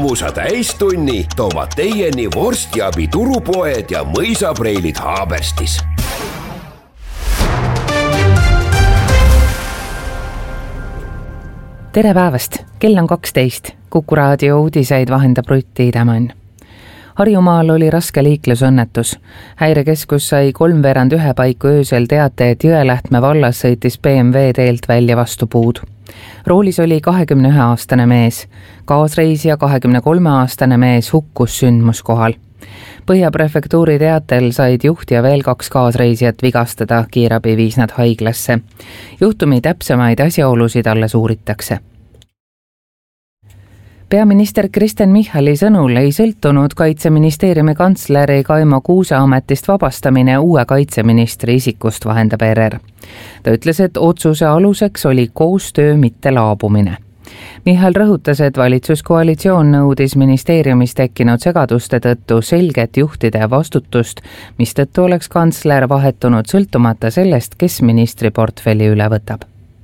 Hobusa täistunni toovad teieni vorstiabi turupoed ja mõisapreilid Haaberstis. Tere päevast, kell on 12. Kuku raadio uudiseid vahendab Rutti Idemann. Harjumaal oli raske liiklusõnnetus. Häirekeskus sai 1:03 paiku öösel teate, et Jõelähtme vallas sõitis BMW teelt välja vastu puud. Roolis oli 21-aastane mees. Kaasreisija 23-aastane mees hukkus sündmuskohal. Põhjaprefektuuri teatel said juht ja veel 2 kaasreisijat vigastada, kiirabi viis nad haiglasse. Juhtumi täpsemaid asjaolusid alles uuritakse. Peaminister Kristen Michali sõnul ei sõltunud Kaitseministeeriumi kantsleri Kaimo Kuuse ametist vabastamine uue kaitseministri isikust, vahendab ERR. Ta ütles, et otsuse aluseks oli koostöö, mitte laabumine. Michal rõhutas, et valitsuskoalitsioon nõudis ministeeriumis tekkinud segaduste tõttu selget juhtide vastutust, mistõttu oleks kantsler vahetunud sõltumata sellest, kes ministri portfelli üle võtab.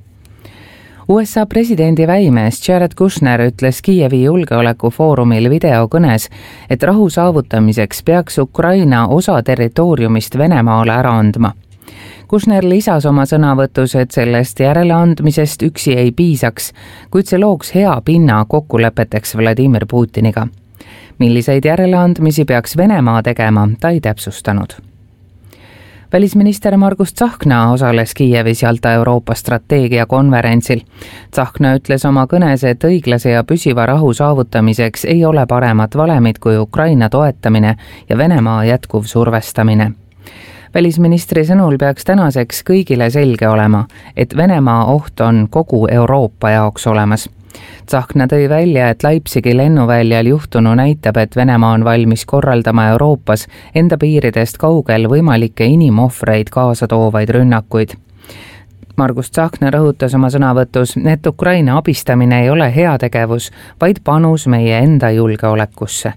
USA presidendi väimees Jared Kushner ütles Kiievi julgeolekufoorumil videokõnes, et rahu saavutamiseks peaks Ukraina osa territooriumist Venemaale ära andma. Kushner lisas oma sõnavõtus, et sellest järeleandmisest üksi ei piisaks, kuid see looks hea pinna kokkulepeteks Vladimir Putiniga. Milliseid järeleandmisi peaks Venemaa tegema, ta ei täpsustanud. Välisminister Margus Tsahkna osales Kiievis Jalta Euroopa strateegiakonverentsil. Tsahkna ütles oma kõnes, et õiglase ja püsiva rahu saavutamiseks ei ole paremat valemit kui Ukraina toetamine ja Venemaa jätkuv survestamine. Välisministri sõnul peaks tänaseks kõigile selge olema, et Venemaa oht on kogu Euroopa jaoks olemas. Tsahkna tõi välja, et Leipzigi lennuväljal juhtunu näitab, et Venemaa on valmis korraldama Euroopas enda piiridest kaugel võimalikke inimohvreid kaasa toovaid rünnakuid. Margus Tsahkna rõhutas oma sõnavõtus, et Ukraina abistamine ei ole heategevus, vaid panus meie enda julgeolekusse.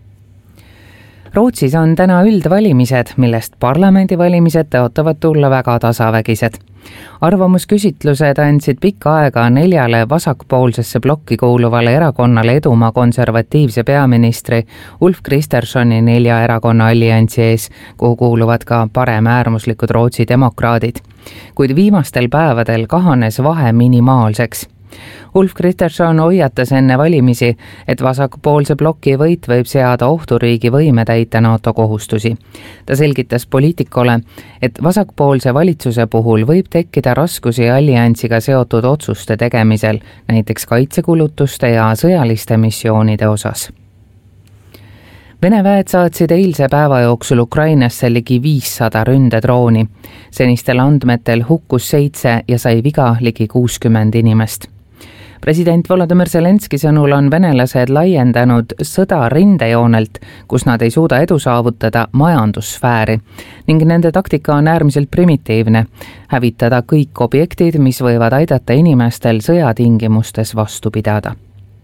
Rootsis on täna üldvalimised, millest parlamendivalimised tõotavad tulla väga tasavägised. Arvamusküsitlused andsid pikka aega 4 vasakpoolsesse blokki kuuluvale erakonnale edumaa konservatiivse peaministri Ulf Kristerssoni 4 erakonna alliansi ees, kuhu kuuluvad ka paremäärmuslikud Rootsi demokraadid. Kuid viimastel päevadel kahanes vahe minimaalseks. Ulf Kristersson hoiatas enne valimisi, et vasakpoolse bloki võit võib seada ohtu riigi võime täita NATO kohustusi. Ta selgitas Poliitikole, et vasakpoolse valitsuse puhul võib tekkida raskusi alliansiga seotud otsuste tegemisel, näiteks kaitsekulutuste ja sõjaliste missioonide osas. Vene väed saatsid eilse päeva jooksul Ukrainasse ligi 500 ründedrooni. Senistel andmetel hukkus 7 ja sai viga ligi 60 inimest. President Volodymyr Zelenski sõnul on venelased laiendanud sõda rindejoonelt, kus nad ei suuda edu saavutada, majandussfääri ning nende taktika on äärmiselt primitiivne, hävitada kõik objektid, mis võivad aidata inimestel sõjatingimustes vastu pidada.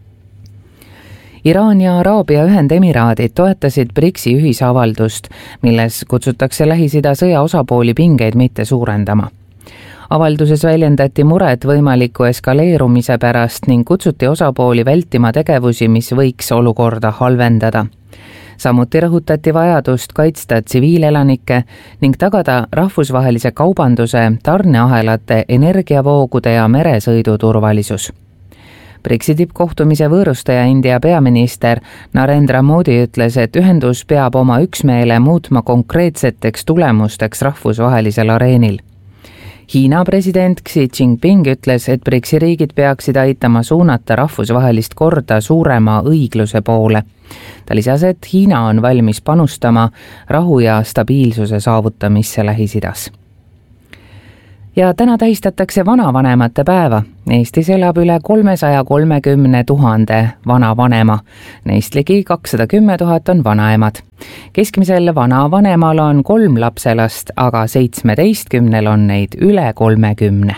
Iraan ja Araabia Ühendemiraadid toetasid BRICS-i ühisavaldust, milles kutsutakse Lähis-Ida sõja osapooli pingeid mitte suurendama. Avalduses väljendati muret võimaliku eskaleerumise pärast ning kutsuti osapooli vältima tegevusi, mis võiks olukorda halvendada. Samuti rõhutati vajadust kaitsta tsiviilelanikke ning tagada rahvusvahelise kaubanduse, tarneahelate, energiavoogude ja meresõidu turvalisus. BRICS-i tippkohtumise võõrustaja India peaminister Narendra Modi ütles, et ühendus peab oma üksmeele muutma konkreetseteks tulemusteks rahvusvahelisel areenil. Hiina president Xi Jinping ütles, et BRICS-i riigid peaksid aitama suunata rahvusvahelist korda suurema õigluse poole. Ta lisas, et Hiina on valmis panustama rahu ja stabiilsuse saavutamisse Lähis-Idas. Ja täna tähistatakse vanavanemate päeva. Eestis elab üle 330 000 vanavanema. Neist ligi 210 000 on vanaemad. Keskmisel vanavanemal on 3 lapselast, aga 17 on neid üle 30.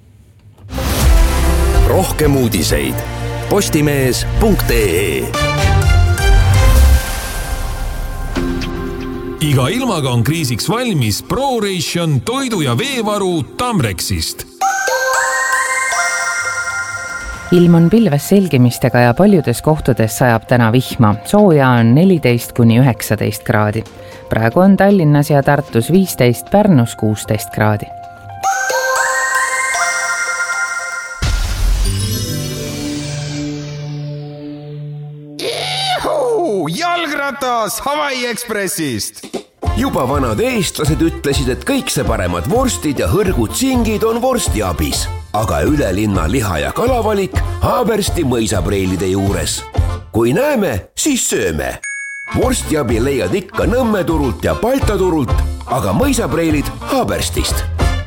Rohkem uudiseid postimees.ee. Iga ilmaga on kriisiks valmis ProRation toidu- ja veevaru Tamrexist. ilm on pilves selgimistega ja paljudes kohtades sajab täna vihma. Sooja on 14–19 kraadi. Praegu on Tallinnas ja Tartus 15, Pärnus 16 kraadi. Jalgratas Hawaii Expressist! Juba vanad eestlased ütlesid, et kõik see paremad vorstid ja hõrgud singid on vorstiabis. Aga ülelinna liha- ja kalavalik Haabersti mõisapreilide juures. Kui näeme, siis sööme. Vorstiabi leiad ikka Nõmme turult ja Balta turult, aga mõisapreilid Haaberstist.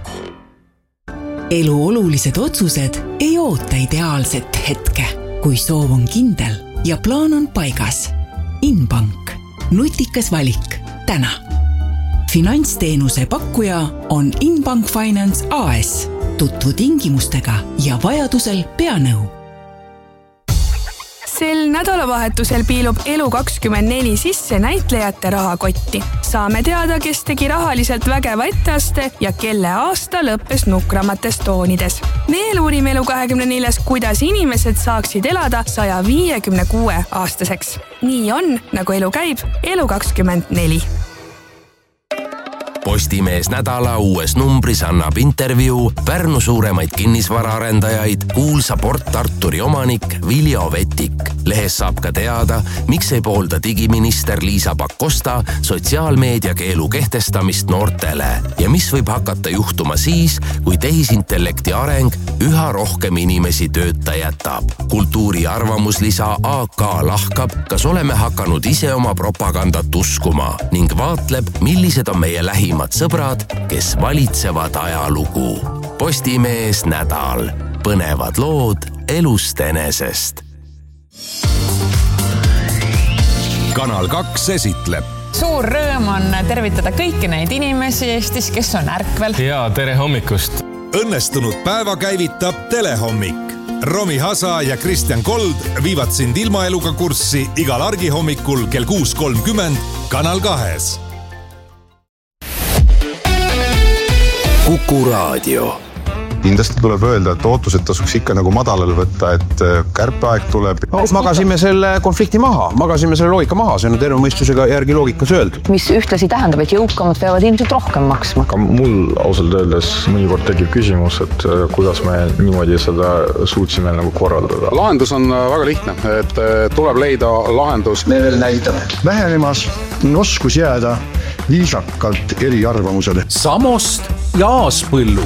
Elu olulised otsused ei oota ideaalset hetke, kui soov on kindel ja plaan on paigas. Inbank. Nutikas valik. Täna. Finantsteenuse pakkuja on Inbank Finance AS. Tutvu tingimustega ja vajadusel pea nõu. Sel nädalavahetusel piilub Elu24 sisse näitlejate rahakotti. Saame teada, kes tegi rahaliselt vägeva etteaste ja kelle aasta lõppes nukramates toonides. Veel uurime Elu24, kuidas inimesed saaksid elada 156 aastaseks. Nii on, nagu elu käib, Elu24. Postimees nädala uues numbris annab intervjuu Pärnu suuremaid kinnisvaraarendajaid kuulsa Port Arturi omanik Viljo Vetik. Lehes saab ka teada, miks ei poolda digiminister Liisa Pakosta sotsiaalmeedia keelu kehtestamist noortele ja mis võib hakata juhtuma siis, kui tehisintellekti areng üha rohkem inimesi tööta jätab. Kultuuri arvamuslisa AK lahkab, kas oleme hakanud ise oma propagandat uskuma ning vaatleb, millised on meie lähimad sõbrad, kes valitsevad ajalugu. Postimees nädal. Põnevad lood elust enesest. Kanal 2 esitleb. Suur rõõm on tervitada kõiki neid inimesi Eestis, kes on ärkvel. Ja tere hommikust. Õnnestunud päeva käivitab Telehommik. Romi Hasa ja Kristjan Kold viivad sind ilmaeluga kurssi igal argihommikul kell 6.30 Kanal 2. Kuku Raadio. Kindlasti tuleb öelda, et ootused tasuks ikka nagu madalal võtta, et kärpeaeg tuleb. Magasime selle konflikti maha, magasime selle loogika maha, see on terve mõistusega järgi loogikas öeldud. Mis ühtlasi tähendab, et jõukamad peavad ilmselt rohkem maksma. Ka mul ausalt öeldes mõnikord tekib küsimus, et kuidas me niimoodi seda suutsime nagu korraldada. Lahendus on väga lihtne, et tuleb leida lahendus. Me veel näitame. Vähenemas on oskus jääda viisakalt eri arvamusele. Samost ja Aaspõllu.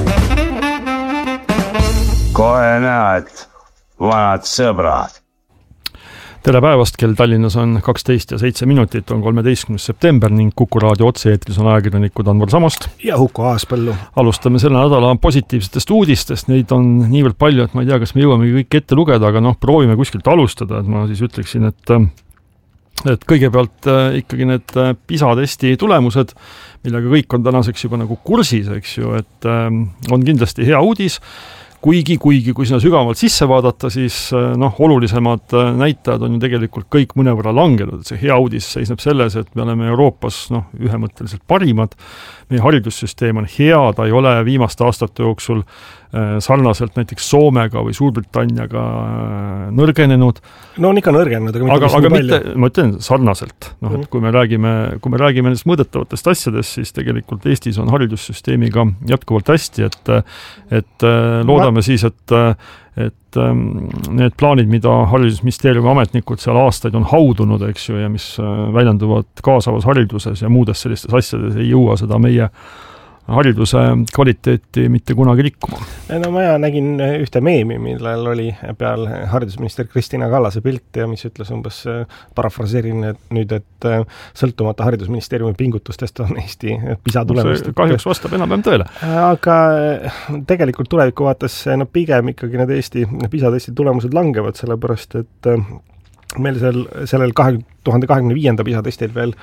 Kohe näed, vanad sõbrad. Tere päevast, kell Tallinnas on 12:07, on 13. september ning Kuku Raadio otse-eetris on ajakirjanikud Anvar Samost ja Huko Aaspõllu. Alustame selle nädala positiivsetest uudistest, neid on niivõrd palju, et ma ei tea, kas me jõuame kõik ette lugeda, aga proovime kuskilt alustada, et ma siis ütleksin, et kõigepealt ikkagi need PISA-testi tulemused, millega kõik on tänaseks juba nagu kursis, eks ju, et on kindlasti hea uudis, kuigi kui sinna sügavalt sisse vaadata, siis olulisemad näitajad on ju tegelikult kõik mõnevõrra langenud. See hea uudis seisneb selles, et me oleme Euroopas ühemõtteliselt parimad. Meie haridussüsteem on hea, ta ei ole viimaste aastate jooksul sarnaselt näiteks Soomega või Suurbritanniaga nõrgenenud. No on ikka nõrgenenud, aga mitte, ma ütlen sarnaselt. Et kui me räägime nendest mõõdetavatest asjadest, siis tegelikult Eestis on haridussüsteemiga jätkuvalt hästi, et loodame siis, et need plaanid, mida haridusministeeriumi ametnikud seal aastaid on haudunud, eks ju, ja mis väljenduvad kaasavas hariduses ja muudes sellistes asjades, ei jõua seda meie hariduse kvaliteeti mitte kunagi rikkuma. No ma nägin ühte meemi, millel oli peal haridusminister Kristina Kallase pilt ja mis ütles umbes, parafraseerin nüüd, et sõltumata haridusministeeriumi pingutustest on Eesti PISA tulemust. Kahjuks vastab enam tõele. Aga tegelikult tuleviku vaates pigem ikkagi need Eesti PISA-testi tulemused langevad, sellepärast et meil sellel 2025. PISA-testil veel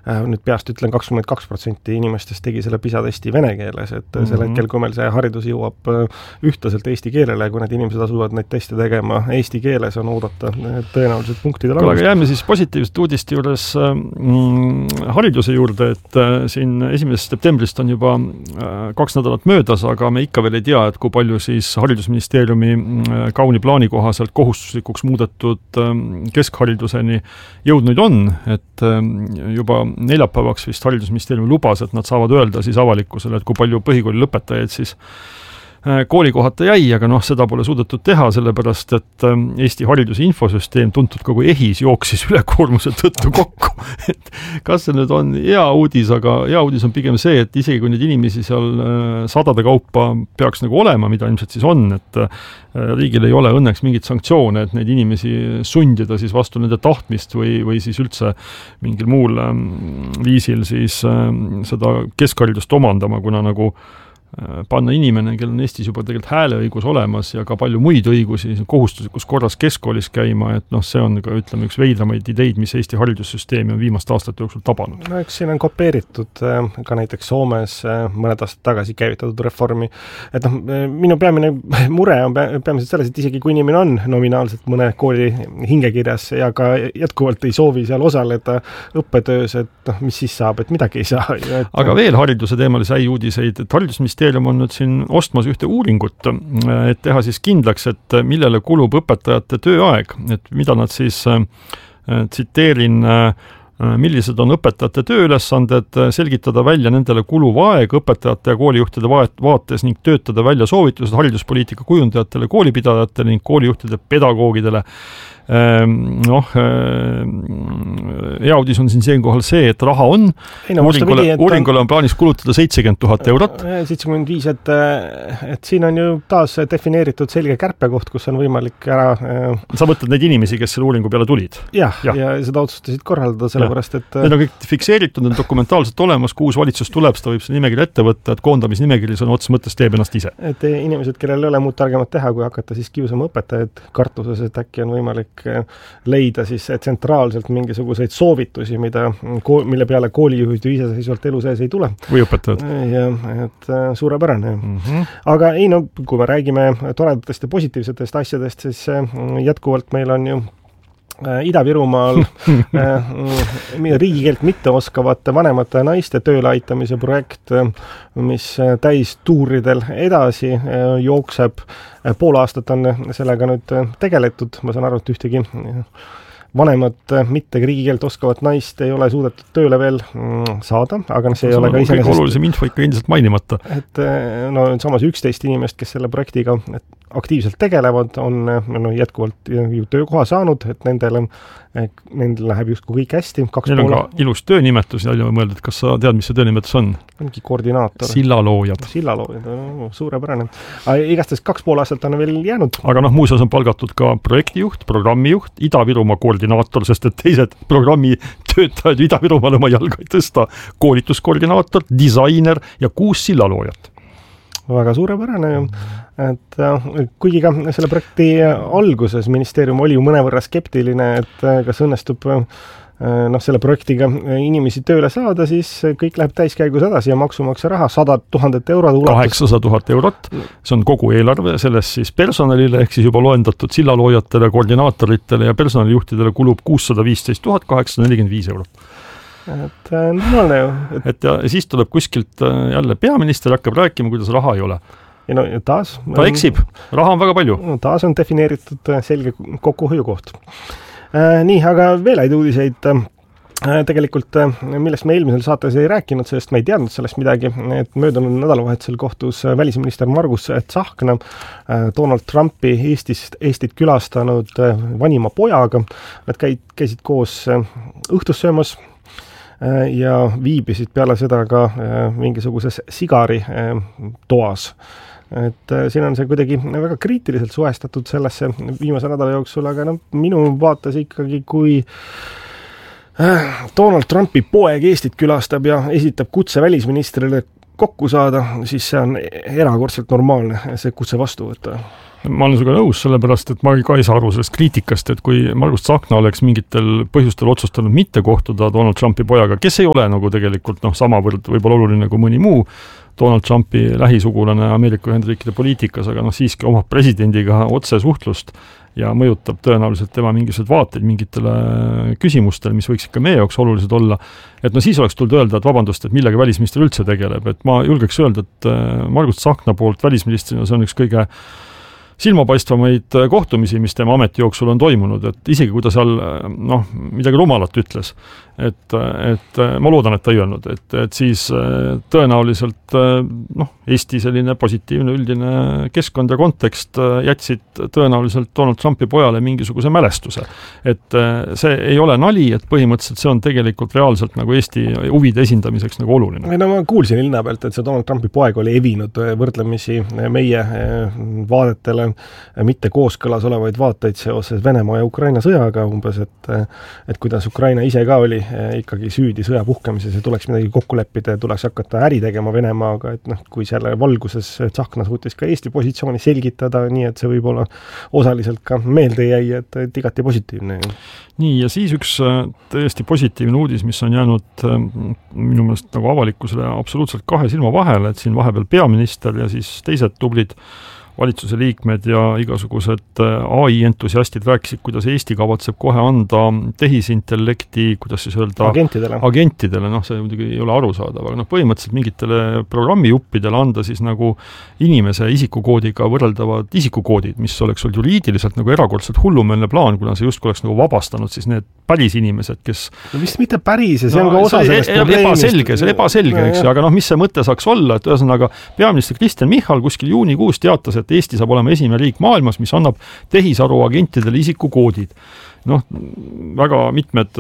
nüüd peast ütlen 22% inimestest tegi selle PISA testi vene keeles, et sel hetkel, kui meil see haridus jõuab ühtlaselt eesti keelele, kui need inimesed asuvad neid teste tegema eesti keeles, on oodata tõenäoliselt punktide langust. Aga jääme siis positiivsete uudiste juures hariduse juurde, et siin 1. septembrist on juba 2 nädalat möödas, aga me ikka veel ei tea, et kui palju siis haridusministeeriumi kauni plaani kohaselt kohustuslikuks muudetud keskhariduseni jõudnud on, et juba neljapäevaks vist haridusministeeriumi lubas, et nad saavad öelda siis avalikkusele, et kui palju põhikooli lõpetajaid siis koolikohata jäi, aga seda pole suudetud teha, sellepärast, et Eesti hariduse infosüsteem, tuntud kogu EHIS, jooksis ülekoormuse tõttu kokku. Et kas see nüüd on hea uudis, aga hea uudis on pigem see, et isegi kui neid inimesi seal sadade kaupa peaks nagu olema, mida ilmselt siis on, et riigil ei ole õnneks mingit sanktsioone, et neid inimesi sundida siis vastu nende tahtmist või siis üldse mingil muul viisil siis seda keskharidust omandama, kuna nagu panna inimene, kellel on Eestis juba tegelikult hääleõigus olemas ja ka palju muid õigusi kohustuslikus korras keskkoolis käima, et see on ka, ütleme, üks veidramaid ideid, mis Eesti haridussüsteemi on viimaste aastate jooksul tabanud. No eks siin on kopeeritud ka näiteks Soomes mõned aastad tagasi käivitatud reformi, et minu peamine mure on peamiselt selles, et isegi kui inimene on nominaalselt mõne kooli hingekirjas ja ka jätkuvalt ei soovi seal osaleda õppetöös, et mis siis saab, et midagi ei saa. Aga veel hariduse teemalisi häid uudiseid, et haridusministeerium on nüüd siin ostmas ühte uuringut, et teha siis kindlaks, et millele kulub õpetajate tööaeg, et mida nad siis tsiteerin, millised on õpetajate tööülesanded, selgitada välja nendele kuluv aeg õpetajate ja koolijuhtide vaates ning töötada välja soovitused hariduspoliitika kujundajatele, koolipidajatele ning koolijuhtide pedagoogidele. Hea uudis on siin kohal see, et raha on. Uuringule on plaanis kulutada 70 000 eurot. 75, et siin on ju taas defineeritud selge kärpekoht, kus on võimalik ära... Sa mõtled neid inimesi, kes selle uuringu peale tulid? Ja seda otsustasid korraldada, sellepärast, et... Need on kõik fikseeritud, on dokumentaalselt olemas, kui uus valitsus tuleb, seda võib see nimekiri ette võtta, et koondamisnimekiri on otses mõttes teeb ennast ise. Et inimesed, kellel ei ole muud targemat teha, kui hakata siis kiusama õpetajaid kartuses, et äkki on võimalik leida siis tsentraalselt mingisuguseid soovitusi, mille peale koolijuhid ju iseseisvalt elu sees ei tule. Või õpetajad. Ja, et suurepärane. Aga ei, kui me räägime toredatest ja positiivsetest asjadest, siis jätkuvalt meil on ju Ida-Virumaal riigikeelt mitte oskavate vanemate naiste tööle aitamise projekt, mis täistuuridel edasi jookseb. Pool aastat on sellega nüüd tegeletud, ma saan aru, et ühtegi vanemat mitte riigikeelt oskavat naist ei ole suudetud tööle veel saada, aga see ei ole ka iseenesest... Kõige olulisem info ikka endiselt mainimata. Et samas 11 inimest, kes selle projektiga aktiivselt tegelevad, on jätkuvalt ju töökoha saanud, et nendel läheb justkui kõik hästi. Neil on ka ilus töönimetus ja mõeldud, kas sa tead, mis see töönimetus on? Ongi koordinaator. Sillaloojad. Suurepärane. Igatahes 2,5 aastat on veel jäänud. Aga muuseas on palgatud ka projektijuht, programmijuht, Ida-Virumaa koordinaator, sest et teised programmi töötajad Ida-Virumaal oma jalga ei tõsta, koolituskoordinaator, disainer ja 6 sillaloojat. Väga suurepärane ju, et kuigi ka selle projekti alguses ministeerium oli ju mõnevõrra skeptiline, et kas õnnestub selle projektiga inimesi tööle saada, siis kõik läheb täiskäigus edasi ja maksumaksja raha 100 000 eurot ulatus. 800 000 eurot, see on kogu eelarve, sellest siis personalile ehk siis juba loendatud sillaloojatele, koordinaatoritele ja personalijuhtidele kulub 615 845 eurot. Et normaalne ju. Et ja siis tuleb kuskilt jälle peaminister hakkab rääkima, kuidas raha ei ole. Ja taas... Ta eksib, raha on väga palju. Taas on defineeritud selge kokkuhoiukoht. Nii, aga veel häid uudiseid. Tegelikult, millest me eelmisel saates ei rääkinud, sest me ei teadnud sellest midagi, et möödunud nädalavahetusel kohtus välisminister Margus Tsahkna Donald Trumpi Eestit külastanud vanima pojaga. Nad käisid koos õhtussöömas ja viibisid peale seda ka mingisuguses sigari toas. Et siin on see kuidagi väga kriitiliselt suhestatud sellesse viimase nädala jooksul, aga minu vaates ikkagi, kui Donald Trumpi poeg Eestit külastab ja esitab kutse välisministrile kokku saada, siis see on erakordselt normaalne see kutse vastu võtta. Ma olen sinuga nõus, sellepärast, et ma ka ei saa aru sellest kriitikast, et kui Margus Tsahkna oleks mingitel põhjustel otsustanud mitte kohtuda Donald Trumpi pojaga, kes ei ole nagu tegelikult samavõrd võib-olla oluline kui mõni muu Donald Trumpi lähisugulane Ameerika Ühendriikide poliitikas, aga siiski omab presidendiga otse suhtlust ja mõjutab tõenäoliselt tema mingisugused vaateid mingitele küsimustele, mis võiks ikka meie jaoks olulised olla. Et siis oleks tulnud öelda, et vabandust, et millega välisminister üldse tegeleb. Et ma julgeks öelda, et Margus Tsahkna poolt välisministrina see on üks kõige silmapaistvamaid kohtumisi, mis tema ameti jooksul on toimunud, et isegi kui ta seal midagi rumalat ütles, et ma loodan, et ta ei öelnud, et siis tõenäoliselt Eesti selline positiivne üldine keskkond ja kontekst jätsid tõenäoliselt Donald Trumpi pojale mingisuguse mälestuse. Et see ei ole nali, et põhimõtteliselt see on tegelikult reaalselt nagu Eesti huvide esindamiseks nagu oluline. Ma kuulsin ilna pealt, et see Donald Trumpi poeg oli evinud võrdlemisi meie vaadetele mitte kooskõlas olevaid vaateid seoses Venemaa ja Ukraina sõjaga umbes, et kuidas Ukraina ise ka oli ikkagi süüdi sõja puhkemises ja tuleks midagi kokku leppida ja tuleks hakata äri tegema Venemaaga, et kui selle valguses Tsahkna suutis ka Eesti positsiooni selgitada, nii et see võib-olla osaliselt ka meelde jäi, et igati positiivne. Nii, ja siis üks tõesti positiivne uudis, mis on jäänud minu meelest nagu avalikkusele absoluutselt kahe silma vahele, et siin vahepeal peaminister ja siis teised tublid valitsuse liikmed ja igasugused AI-entusiastid rääkisid, kuidas Eesti kavatseb kohe anda tehisintellekti, kuidas siis öelda agentidele, see muidugi ei ole arusaadav, aga põhimõtteliselt mingitele programmijuppidele anda siis nagu inimese isikukoodiga võrreldavad isikukoodid, mis oleks olnud juriidiliselt nagu erakordselt hullumeelne plaan, kuna see justkui oleks nagu vabastanud siis need päris inimesed, kes vist mitte päris, see on ka osa sellest probleemist. See on ebaselge, eks ju, aga mis see mõte saaks olla, et ühesõnaga peaminister Kristen Michal kuskil juunikuus teatas, et Eesti saab olema esimene riik maailmas, mis annab tehisaru agentidele isikukoodid. Väga mitmed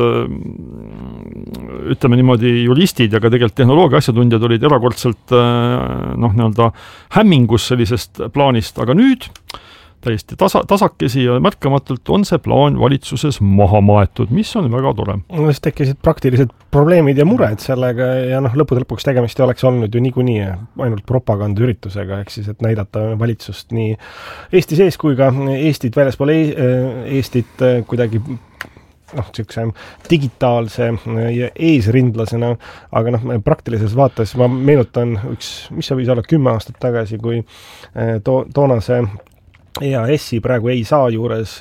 ütleme niimoodi juristid ja ka tegelikult tehnoloogia asjatundjad olid erakordselt hämmingus sellisest plaanist, aga nüüd täiesti tasakesi ja märkamatult on see plaan valitsuses maha maetud, mis on väga tore. Siis tekkisid praktilised probleemid ja mured sellega ja lõppude lõpuks tegemist oleks olnud ju niikuinii ainult propagandaüritusega, ehk siis, et näidata valitsust nii Eesti sees kui ka Eestit väljaspool Eestit kuidagi niisuguse digitaalse eesrindlasena, aga praktilises vaates ma meenutan mis see võis olla 10 aastat tagasi, kui toonase EAS-i praegu ei saa juures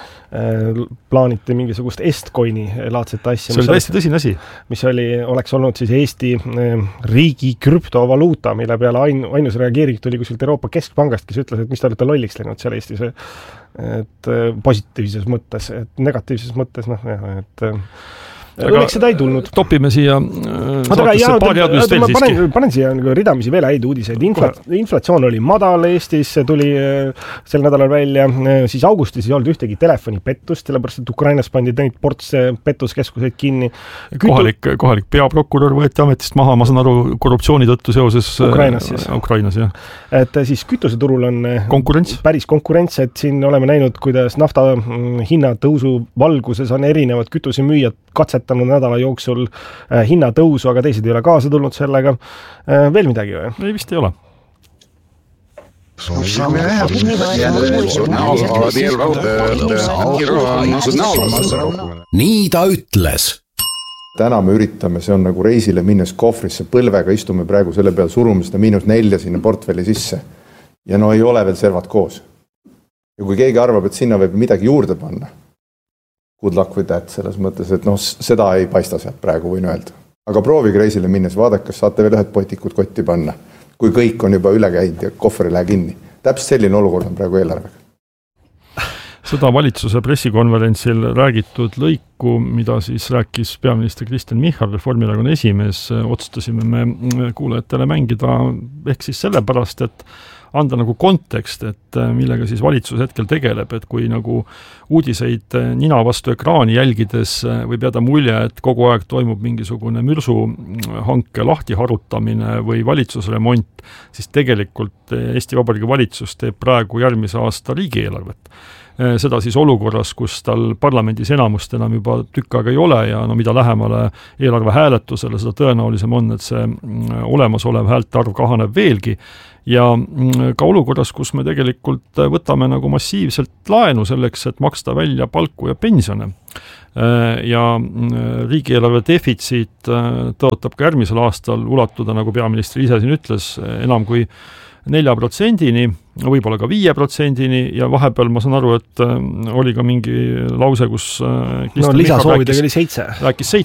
plaaniti mingisugust Estcoini laadset asja. See oli täiesti tõsine asi. Mis oleks olnud siis Eesti riigi krüptovaluuta, mille peale ainus reageering tuli kuskilt Euroopa Keskpangast, kes ütles, et mis te olete lolliks läinud seal Eestis. Et positiivses mõttes, et negatiivses mõttes, õnneks seda ei tulnud. Topime siia saatesse paari teadmist veel siiski. Panen siia ridamisi veel häid uudiseid. Inflatsioon oli madal Eestis, tuli sel nädalal välja, siis augustis ei olnud ühtegi telefonipettust, sellepärast, et Ukrainas pandi neid ports pettuskeskuseid kinni. Kohalik peaprokurör võeti ametist maha, ma saan aru, korruptsiooni tõttu seoses Ukrainas, jah. Et siis kütuseturul on päris konkurents, et siin oleme näinud, kuidas nafta hinnatõusu valguses on erinevad kütusemüüjad katsetanud nädala jooksul hinnatõusu, aga teised ei ole kaasa tulnud sellega. Veel midagi või? Ei, vist ei ole. Nii ta ütles. Täna me üritame, see on nagu reisile minnes kohvrisse põlvega, istume praegu selle peal, surume seda -4 sinna portfelli sisse. Ja ei ole veel servad koos. Ja kui keegi arvab, et sinna võib midagi juurde panna, good luck with that, selles mõttes, et seda ei paista sealt praegu, võin öelda. Aga proovige reisile minnes, vaadake, kas saate veel ühed potikud kotti panna, kui kõik on juba üle käinud ja kohver ei lähe kinni. Täpselt selline olukord on praegu eelarvega. Seda valitsuse pressikonverentsil räägitud lõiku, mida siis rääkis peaminister Kristen Michal, Reformierakonna esimees, otsustasime me kuulajatele mängida ehk siis sellepärast, et anda nagu kontekst, et millega siis valitsus hetkel tegeleb, et kui nagu uudiseid nina vastu ekraani jälgides võib jääda mulje, et kogu aeg toimub mingisugune mürsuhanke lahtiharutamine või valitsusremont, siis tegelikult Eesti Vabariigi valitsus teeb praegu järgmise aasta riigieelarvet. seda siis olukorras, kus tal parlamendis enamust enam juba tükk aega ei ole ja no mida lähemale eelarve hääletusele, seda tõenäolisem on, et see olemasolev häälte arv kahaneb veelgi ja ka olukorras, kus me tegelikult võtame nagu massiivselt laenu selleks, et maksta välja palku ja pensione. Ja riigieelarve defitsiit tõotab ka järgmisel aastal ulatuda, nagu peaminister ise siin ütles, enam kui 4%-ni, võib-olla ka 5%-ni ja vahepeal ma saan aru, et oli ka mingi lause, kus lisasoovidega oli 7. Rääkis